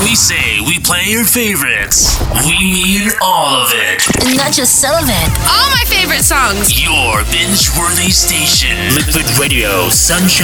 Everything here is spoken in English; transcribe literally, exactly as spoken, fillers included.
we say we play your favorites, we mean all of it. Not just some of it. All my favorite songs. Your binge-worthy station. Liquid Radio, Sunshine.